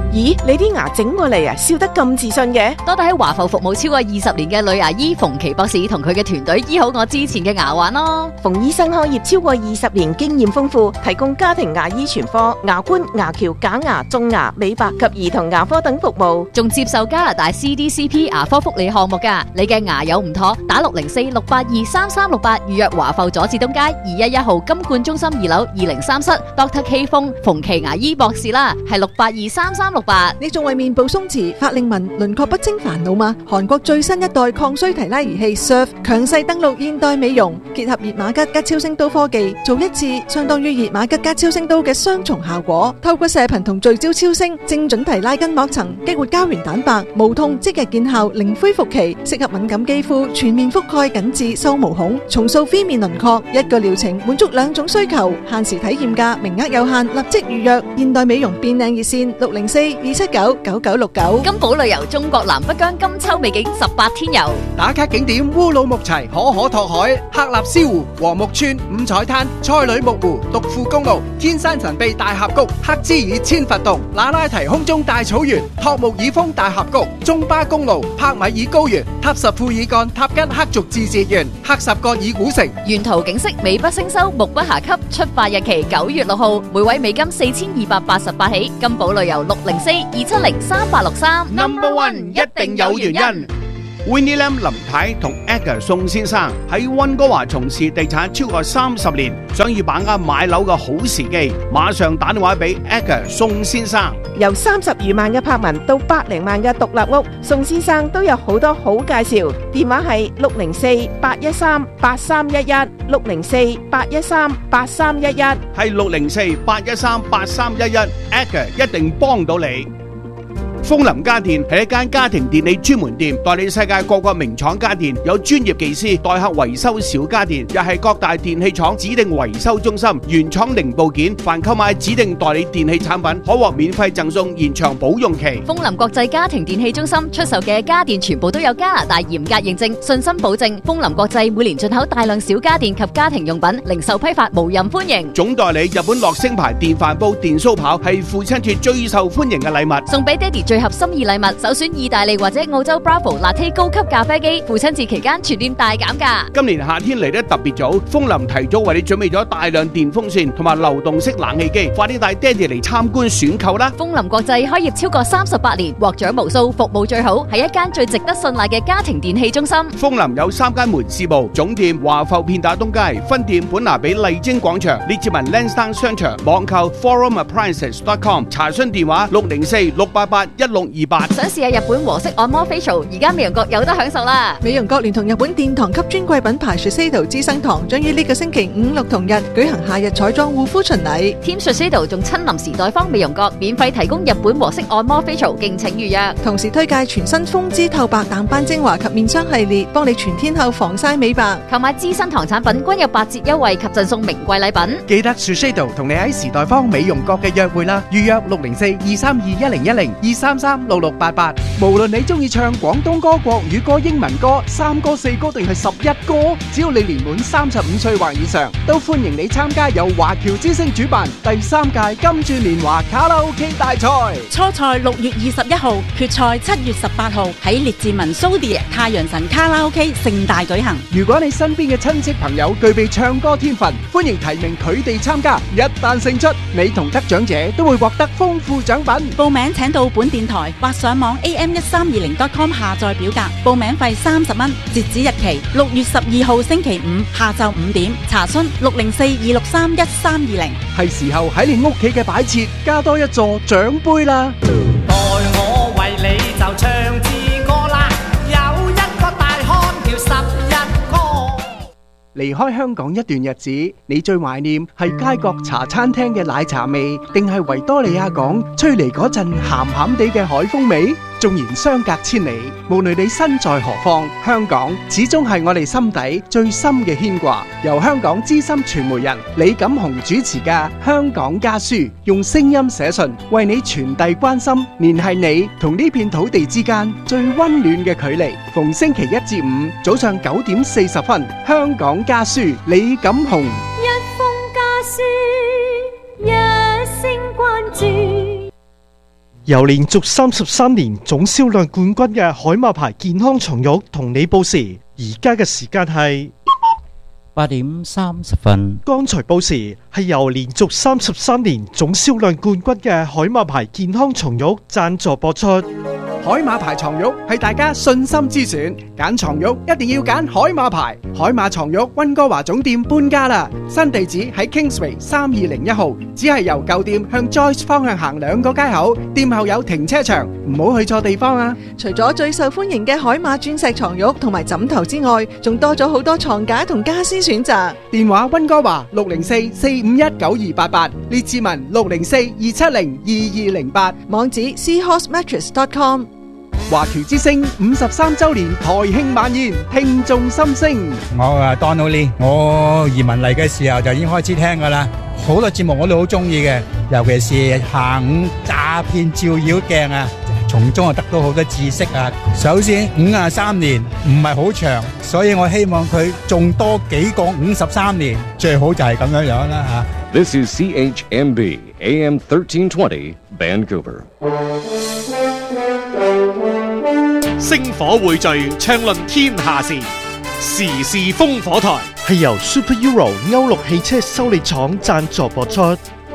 咦，你啲牙整過嚟啊，笑得咁自信嘅？ 多得喺華埠服務超過20年嘅女牙醫馮琪博士同佢嘅團隊醫好我之前嘅牙患咯。 馮醫生開業超過20年，經驗豐富，提供家庭牙醫全科、牙冠、牙橋、假牙、種牙、美白及兒童牙科等服務， 仲接受加拿大 CDCP 牙科福利項目㗎。你嘅牙有唔妥，打604-682-3368預約華埠佐治東街211號金冠中心2樓203室 Dr. K 馮琪牙醫博士啦，係682-3368。 你仲為面部鬆弛、法令紋、輪廓不清煩惱嗎？韓國最新一代抗衰提拉儀器 Surf 強勢登陸現代美容，結合熱瑪吉加超聲刀科技，做一次相當於熱瑪吉加超聲刀嘅雙重效果。透過射頻同聚焦超聲，精準提拉筋膜層，激活膠原蛋白，無痛即日見效，零恢復期，適合敏感肌膚，全面覆蓋緊致收毛孔，重塑phía面輪廓。一個療程滿足2種需求，限時體驗價，名額有限，立即預約。現代美容變靚熱線604-279-9969。 金寶旅遊中國南北疆金秋美景18天遊， 打卡景點烏魯木齊、可可托海、克納斯湖、禾木村、五彩灘、塞里木湖、獨富公路、天山神秘大峽谷、克孜爾千佛洞、那拉提空中大草原、托木爾峰大峽谷、中巴公路、帕米爾高原、塔什庫爾幹、塔吉克族自治縣、克什格爾古城。 沿途景色美不勝收，目不暇給。出發日期9月6號，每位美金4288起。金寶旅遊604-270-3863。 Number One 一定有原因。Winnie Lam 林太同 Edgar 宋先生喺溫哥華從事地產超過30年，想要把握買樓嘅好時機，馬上打電話俾 Edgar 宋先生。 由30餘萬嘅柏文到百零萬嘅獨立屋，宋先生都有好多好介紹。電話係604-813-8311 604-813-8311， 係604-813-8311 ，Edgar 一定幫到你。楓林家電係一間家庭電器專門店，代理世界各個名廠家電，有專業技師代客維修小家電，又係各大電器廠指定維修中心，原廠零部件，凡購買指定代理電器產品，可獲免費贈送延長保用期。 楓林國際家庭電器中心出售嘅家電全部都有加拿大嚴格認證，信心保證。楓林國際每年進口大量小家電及家庭用品，零售批發無任歡迎。 總代理日本樂聲牌電飯煲、電酥刨係父親節最受歡迎嘅禮物， 送俾爹哋最合心意禮物，首選意大利或者澳洲 Bravo Latte 高級咖啡機。父親節期間全店大減價。 今年夏天嚟得特別早，楓林提早為你準備咗大量電風扇同埋流動式冷氣機，快啲帶爹哋嚟參觀選購啦！ 楓林國際開業超過38年，獲獎無數，服務最好，係一間最值得信賴嘅家庭電器中心。 楓林有3間門市部，總店華埠片打東街，分店本拿比麗晶廣場，列治文 Lansdowne 商場，網購 forumappliances.com， 查詢電話604-688-1628。 想試下日本和式按摩 facial， 而家美容閣有得享受啦！ 美容閣聯同日本殿堂級專櫃品牌 Shiseido 資生堂，將於呢個星期5、6同日舉行夏日彩妝護膚巡禮。 Team Shiseido 仲親臨時代方美容閣，免費提供日本和式按摩 facial， 敬請預約。 同時推介全新風姿透白淡斑精華及面霜系列，幫你全天候防曬美白。 購買資生堂產品均有8折優惠及贈送名貴禮品。 記得 Shiseido 同你喺時代方美容閣嘅約會啦，預約604-232-1010 233-6688。無論你中意唱廣東歌、國語歌、英文歌、3歌、4歌定係11歌，只要你年滿35歲或以上，都歡迎你參加由華僑之聲主辦第3屆金鑽年華卡拉 OK 大賽。 初賽6月21號，決賽7月18號喺列治文蘇迪太陽神卡拉 OK 盛大舉行。 如果你身邊嘅親戚朋友具備唱歌天分，歡迎提名佢哋參加。一旦勝出，你同得獎者都會獲得豐富獎品。 報名請到本電台或上網 am1320.com 下載表格，報名費30蚊，截止日期6月12號星期5下晝5點，查詢604-263-1320。 係時候喺你屋企嘅擺設加多一座獎杯啦！ 待我為你就唱支歌啦，有一個大漢叫11哥。 離開香港一段日子，你最懷念係街角茶餐廳嘅奶茶味，定係維多利亞港吹嚟嗰陣鹹鹹地嘅海風味？縱然相隔千里，無論你身在何方，香港始終係我哋心底最深嘅牽掛。由香港資深傳媒人李錦雄主持嘅《香港家書》，用聲音寫信，為你傳遞關心，聯繫你同呢片土地之間最溫暖嘅距離。逢星期1至5早上9點40分，《香港家書》李錦雄。 一封家書，一聲關注。 由連續33年總銷量冠軍嘅海馬牌健康床褥同你報時，而家嘅時間係 8點30分。 剛才報時係由連續33年總銷量冠軍嘅海馬牌健康床褥贊助播出。 海馬牌床褥係大家信心之選，揀床褥一定要揀海馬牌。海馬床褥溫哥華總店搬家啦，新地址喺 Kingsway 3201號，只係由舊店向 Joyce 方向行2個街口，店後有停車場，唔好去錯地方啊！ 除咗最受歡迎嘅海馬鑽石床褥同埋枕頭之外，仲多咗好多床架同家私選擇。 電話溫哥華604-451-9288，列治文604-270-2208， 網址 seahorsemattress.com。 華僑之聲53周年台慶晚宴，聽眾心聲。 我Donald Lee，我移民嚟嘅時候就已經開始聽噶啦，好多節目我都好中意嘅，尤其是下午詐騙照妖鏡啊，從中得到好多知識啊。首先53年唔係好長，所以我希望佢仲多幾個53年，最好就係咁樣樣啦吓。 This is CHMB AM 1320 Vancouver。 星火匯聚，暢論天下事，時事烽火台係由 Super Euro 歐陸汽車修理廠贊助播出。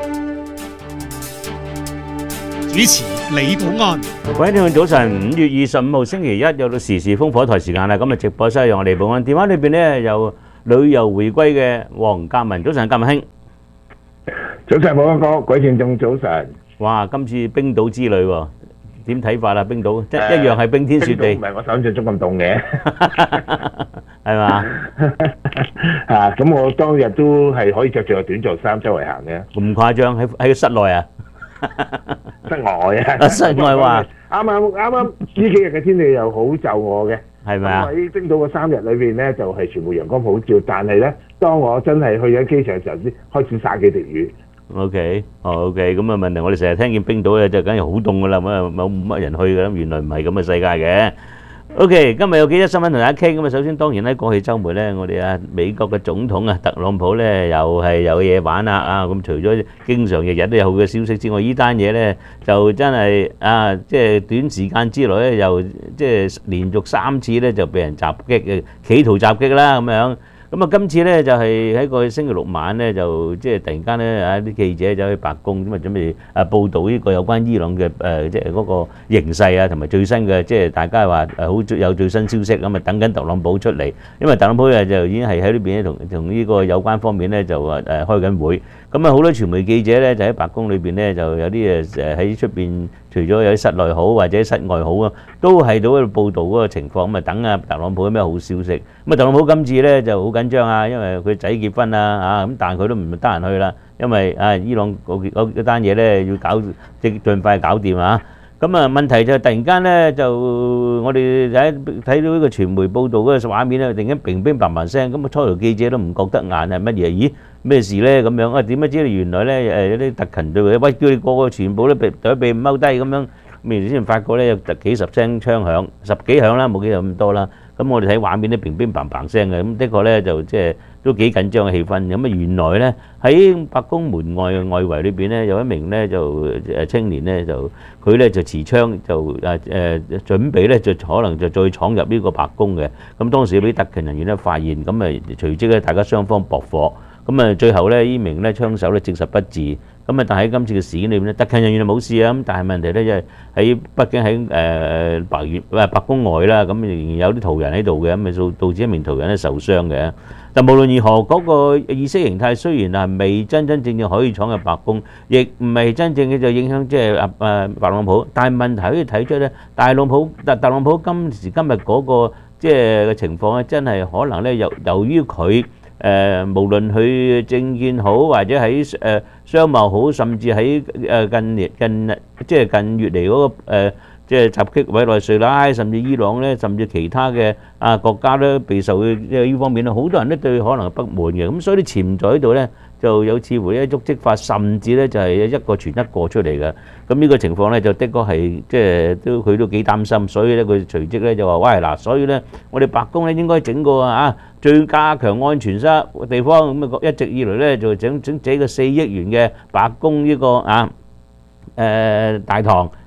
主持李寶安。 各位聽眾早晨，5月25號星期一又到時事烽火台時間啦。咁啊，直播室有我哋寶安，電話裏邊咧有旅遊回歸嘅黃鑑文。早晨，鑑文兄。 早晨，寶安哥，各位聽眾早晨。 哇，今次冰島之旅喎。點睇法啊？冰島即係一樣係冰天雪地， 唔係我想象中咁凍嘅， 係嘛？ 啊，咁我當日都係可以着住個短袖衫周圍行嘅。 咁誇張？喺室內啊？ 室外啊？ 室外話啱啱呢幾日嘅天氣又好就我嘅， 係咪啊？ 喺冰島嗰3日裏邊咧，就係全部陽光普照，但係咧，當我真係去緊機場嘅時候，先開始灑幾滴雨。 OK，咁啊問題我哋成日聽見冰島咧就梗係好凍噶啦，咁啊冇乜人去噶啦，原來唔係咁嘅世界嘅。OK，今日有幾則新聞同大家傾。咁啊，首先當然咧，過去週末咧，我哋美國嘅總統特朗普咧又係有嘢玩啦啊！咁除咗經常日日都有好嘅消息之外，呢單嘢咧就真係即係短時間之內咧又即係連續3次咧就被人襲擊嘅，企圖襲擊啦咁樣。咁啊，今次咧就係喺個星期6晚咧，就即係突然間咧啲記者走去白宮咁啊，準備報導呢個有關伊朗嘅即係嗰個形勢啊，同埋最新嘅即係大家話好有最新消息咁啊，等緊特朗普出嚟，因為特朗普就已經係喺呢邊咧同呢個有關方面咧就話開緊會。咁啊，好多傳媒記者咧就喺白宮裏邊咧就有啲喺出邊，除咗有啲室內好或者室外好啊，都係到喺度報導嗰個情況咁啊，等特朗普有咩好消息。咁啊，特朗普今次咧就好緊張啊，因為佢仔結婚啊咁，但係佢都唔得閒去啦，因為伊朗嗰單嘢咧要盡快搞掂啊。咁啊，問題就突然間咧就我哋睇到呢個傳媒報導嗰個畫面咧，突然間乒乒乓乓聲，咁啊初頭記者都唔覺得眼係乜嘢，咦咩事咧咁樣啊？點不知原來咧有啲特勤對佢，喂叫你個個全部都被踎低咁樣，咁先發覺咧有幾十聲槍響，10幾響啦，冇幾咁多啦。咁我哋睇畫面咧乒乒乓乓聲嘅，咁的確咧就即係都幾緊張嘅氣氛。咁啊原來咧喺白宮門外嘅外圍裏邊咧有一名咧就青年咧就佢咧就持槍就準備咧就可能就再闖入呢個白宮嘅。咁當時俾特勤人員咧發現，咁啊隨即咧大家雙方駁火。咁啊最後咧呢名咧槍手咧證實不治。咁啊但喺今次嘅事件裏邊咧特勤人員就冇事啊。咁但係問題咧即係喺北京喺白宮外啦，咁仍然有啲途人喺度嘅，咁啊導致一名途人咧受傷嘅。但無論如何，嗰個意識形態雖然係未真正可以闖入白宮，亦唔係真正嘅就影響即係特朗普。但係問題可以睇出咧，特朗普今時今日嗰個即係嘅情況咧，真係可能咧由於佢無論佢政見好，或者喺商貿好，甚至喺近月嚟嗰個即係襲擊委內瑞拉，甚至伊朗咧，甚至其他嘅國家咧，備受即係呢方面咧，好多人咧對可能係不滿嘅。咁所以啲潛在喺度咧，就有似乎一觸即發，甚至咧就係一個傳一個出嚟嘅。咁呢個情況咧，就的確係即係佢都幾擔心，所以咧佢隨即咧就話：喂嗱，所以咧我哋白宮咧應該整個最加強安全地方。咁啊一直以來咧就整個4億元嘅白宮呢個大堂。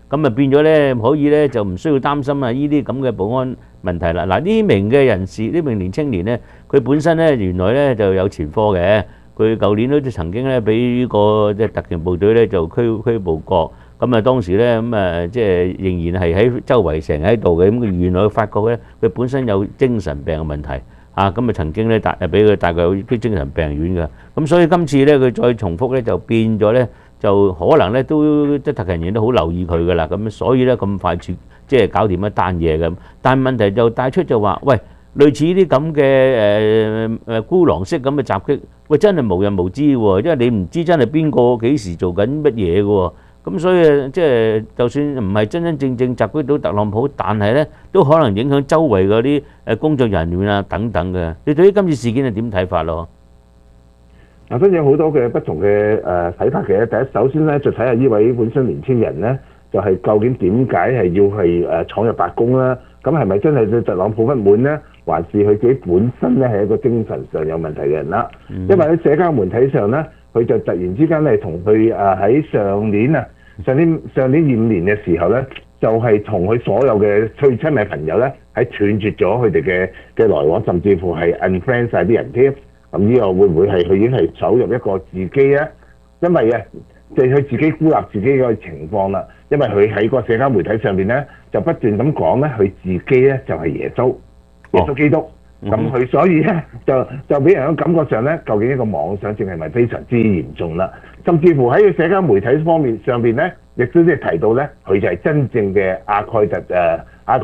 咁啊變咗咧可以咧就唔需要擔心啊呢啲咁嘅保安問題啦。嗱呢名嘅人士，呢名年青年咧，佢本身咧原來咧就有前科嘅，佢舊年都曾經咧俾呢個即係特勤部隊咧就拘捕過。咁啊當時咧即係仍然係喺周圍成日喺度嘅，咁原來發覺咧佢本身有精神病嘅問題。咁啊曾經咧俾佢帶佢去精神病院㗎，咁所以今次咧佢再重複咧就變咗咧就可能咧都即係特勤員都好留意佢㗎啦，咁所以咧咁快即係搞掂一單嘢咁，但係問題就帶出就話，喂類似呢啲咁嘅孤狼式咁嘅襲擊，喂真係無人無知喎，因為你唔知真係邊個幾時做緊乜嘢㗎喎。咁所以即係就算唔係真真正正襲擊到特朗普，但係咧都可能影響周圍嗰啲工作人員啊等等嘅。你對於今次事件係點睇法咯？ 嗱，當然有好多嘅不同嘅睇法嘅。第一，首先咧就睇下呢位本身年青人咧，就係究竟點解係要係闖入白宮啦？咁係咪真係對特朗普不滿咧？還是佢自己本身咧係一個精神上有問題嘅人啦？因為喺社交媒體上咧，佢就突然之間係同佢喺上年25年嘅時候咧，就係同佢所有嘅最親密朋友咧，係斷絕咗佢哋嘅來往，甚至乎係 unfriend 曬啲人添。咁呢個會唔會係佢已經係走入一個自己啊？因為就係佢自己孤立自己嘅情況啦。因為佢喺個社交媒體上邊咧，就不斷咁講咧，佢自己咧就係耶穌基督。咁佢所以咧就俾人嘅感覺上咧，究竟呢個妄想症係咪非常之嚴重啦？甚至乎喺佢社交媒體方面上邊咧，亦都即係提到咧，佢就係真正嘅阿蓋特